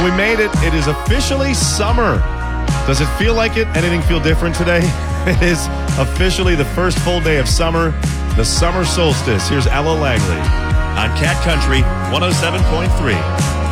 We made it. It is officially summer. Does it feel like it? Anything feel different today? It is officially the first full day of summer, the summer solstice. Here's Ella Langley on Cat Country 107.3.